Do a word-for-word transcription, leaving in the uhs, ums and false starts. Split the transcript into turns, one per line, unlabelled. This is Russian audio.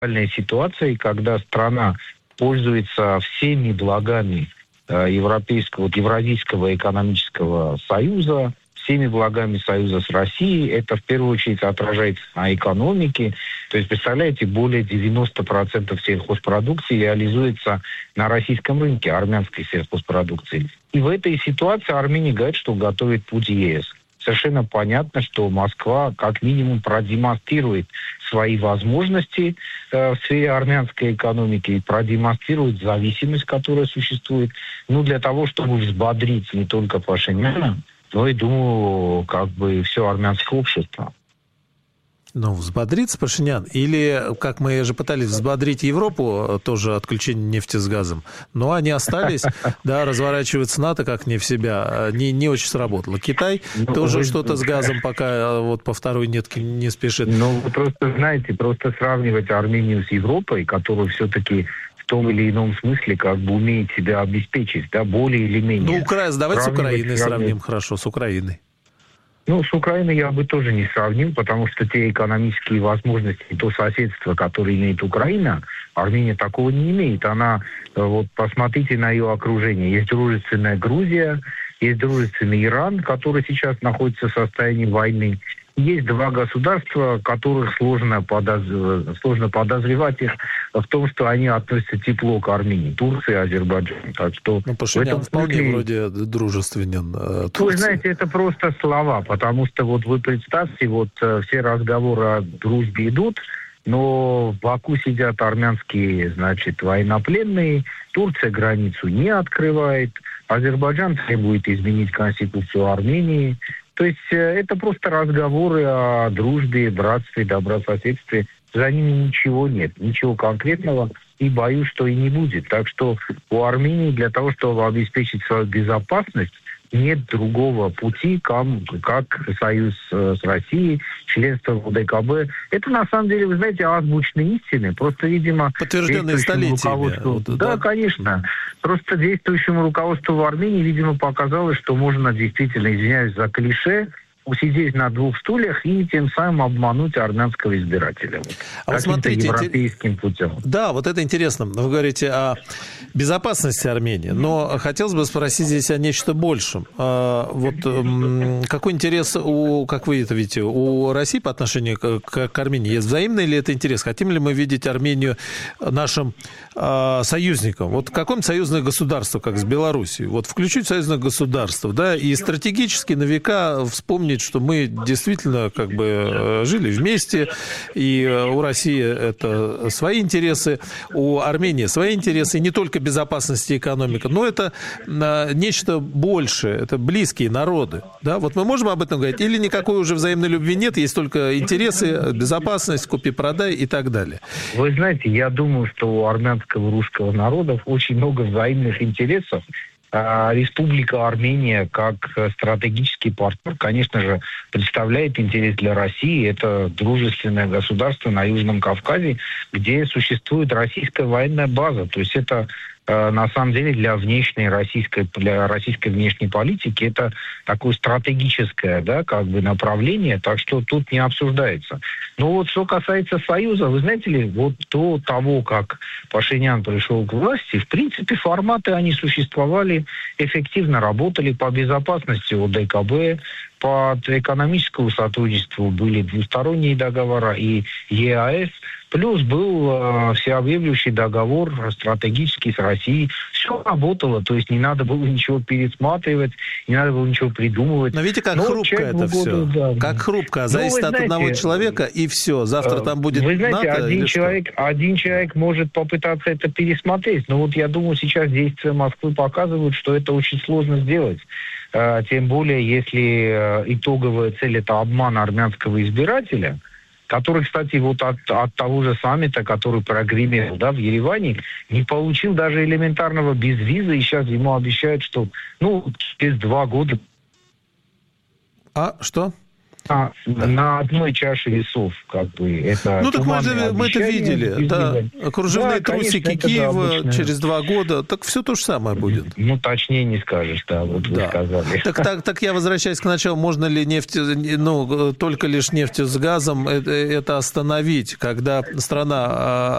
ситуации, когда страна пользуется всеми благами э, Европейского, вот, Евразийского экономического союза, всеми благами союза с Россией. Это в первую очередь отражается на экономике. То есть, представляете, более девяносто процентов сельхозпродукции реализуется на российском рынке, армянской сельхозпродукции. И в этой ситуации Армения говорит, что готовит путь в ЕС. Совершенно понятно, что Москва как минимум продемонстрирует свои возможности э, в сфере армянской экономики, и продемонстрирует зависимость, которая существует, ну, для того, чтобы взбодрить не только Пашиняна, но и, думаю, как бы все армянское общество.
Ну, взбодриться Пашинян? Или, как мы же пытались взбодрить Европу, тоже отключение нефти с газом, но они остались, да, разворачивается НАТО как не в себя, не, не очень сработало. Китай ну, тоже вы... что-то с газом пока вот по второй нитке не спешит.
Ну, вы просто знаете, просто сравнивать Армению с Европой, которую все-таки в том или ином смысле как бы умеет себя обеспечить, да, более или менее.
Ну, Украина, давайте с Украиной
сравнивать...
сравним, хорошо, с Украиной.
Ну, с Украиной я бы тоже не сравнил, потому что те экономические возможности, то соседство, которое имеет Украина, Армения такого не имеет. Она, вот посмотрите на ее окружение. Есть дружественная Грузия, есть дружественный Иран, который сейчас находится в состоянии войны. Есть два государства, которых сложно, подоз... сложно подозревать их в том, что они относятся тепло к Армении. Турция и Азербайджан. Так что
ну, Пашинян вполне смысле... вроде дружественен. Э,
вы знаете, это просто слова, потому что вот вы представьте, вот э, все разговоры о дружбе идут, но в Баку сидят армянские, значит, военнопленные, Турция границу не открывает, Азербайджан требует изменить конституцию Армении. То есть э, это просто разговоры о дружбе, братстве, добрососедстве. За ними ничего нет, ничего конкретного, и боюсь, что и не будет. Так что у Армении для того, чтобы обеспечить свою безопасность, нет другого пути, как союз с Россией, членство в ОДКБ. Это, на самом деле, вы знаете, азбучные истины. Просто, видимо...
Подтвержденные столетиями.
Вот, да, да, конечно. Просто действующему руководству в Армении, видимо, показалось, что можно действительно, извиняюсь за клише, усидеть на двух стульях и тем самым обмануть армянского избирателя.
А вот смотрите,
европейским путем.
Да, вот это интересно. Вы говорите о безопасности Армении, но хотелось бы спросить здесь о нечто большем. Вот какой интерес, у, как вы это видите, у России по отношению к, к Армении? Есть взаимный ли это интерес? Хотим ли мы видеть Армению нашим союзником? Вот какое-нибудь союзное государство, как с Белоруссией, вот включить в союзное государство, да, и стратегически на века вспомнить, что мы действительно как бы жили вместе, и у России это свои интересы, у Армении свои интересы, и не только безопасность и экономика, но это нечто большее, это близкие народы. Да? Вот мы можем об этом говорить? Или никакой уже взаимной любви нет, есть только интересы, безопасность, купи-продай и так далее?
Вы знаете, я думаю, что у армянского и русского народов очень много взаимных интересов. Республика Армения как стратегический партнер, конечно же, представляет интерес для России. Это дружественное государство на Южном Кавказе, где существует российская военная база. То есть это на самом деле для внешней российской, для российской внешней политики это такое стратегическое, да, как бы направление, так что тут не обсуждается. Но вот что касается Союза, вы знаете ли, вот до того, как Пашинян пришел к власти, в принципе, форматы они существовали, эффективно работали по безопасности ОДКБ, по экономическому сотрудничеству были двусторонние договора и ЕАЭС, плюс был э, всеобъемлющий договор стратегический с Россией. Все работало, то есть не надо было ничего пересматривать, не надо было ничего придумывать.
Но видите, как Но хрупко это все. Да. Как хрупко. Зависит ну, от знаете, одного человека, и все. Завтра э, там будет
Вы знаете,
НАТО,
один человек, один человек может попытаться это пересмотреть, но вот я думаю, сейчас действия Москвы показывают, что это очень сложно сделать. Э, тем более, если э, итоговая цель – это обман армянского избирателя, который, кстати, вот от, от того же саммита, который прогремел, да, в Ереване, не получил даже элементарного безвиза, и сейчас ему обещают, что, ну, через два года...
А, что?
А, на одной чаше весов, как бы, это...
Ну, так мы, же, мы это видели, да. Кружевные да, трусики конечно, Киева обычная... через два года, так все то же самое будет.
Ну, точнее не скажешь, да, вот да. Вы сказали.
Так, так, так я возвращаюсь к началу, можно ли нефть, ну, только лишь нефтью с газом это, это остановить, когда страна